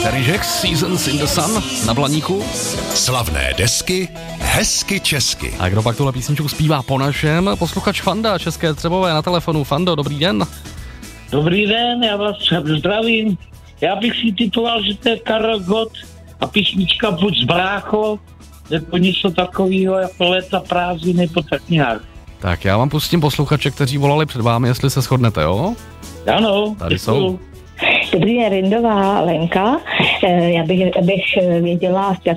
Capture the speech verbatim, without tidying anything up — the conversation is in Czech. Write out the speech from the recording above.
Terry Jacks, Seasons in the Sun na Blaníku. Slavné desky, hezky česky. A kdo pak tuhle písničku zpívá po našem? Posluchač Fanda, České Třebové na telefonu. Fando, dobrý den. Dobrý den, já vás zdravím. Já bych si typoval, že to je Karel Gott a písnička Buď z brácho, nebo něco takového jako Léta prázdniny nebo tak nějak. Tak já vám pustím posluchače, kteří volali před vámi, jestli se shodnete, jo? Ano, tady děkuju. jsou. Dobrý den, Rindová Lenka. Já bych, bych věděla,